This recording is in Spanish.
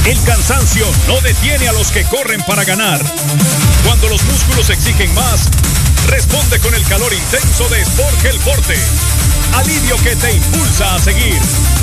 El cansancio no detiene a los que corren para ganar. Cuando los músculos exigen más, responde con el calor intenso de Sport Gel Forte. Alivio que te impulsa a seguir.